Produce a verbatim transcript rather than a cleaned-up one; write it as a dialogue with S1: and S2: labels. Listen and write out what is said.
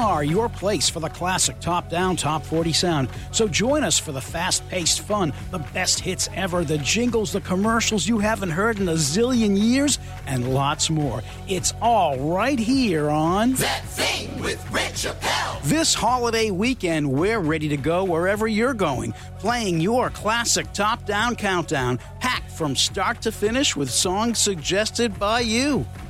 S1: are your place for the classic top-down, top forty sound. So join us for the fast-paced fun, the best hits ever, the jingles, the commercials you haven't heard in a zillion years, and lots more. It's all right here on
S2: That Thing with Red Chappelle.
S1: This holiday weekend, we're ready to go wherever you're going, playing your classic top-down countdown, packed from start to finish with songs suggested by you.